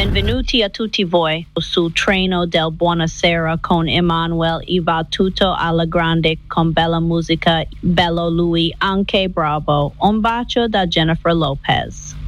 Benvenuti a tutti voi su Treno del Buonasera con Emanuel e va tutto alla grande con bella musica, bello lui anche bravo. Un bacio da Jennifer Lopez.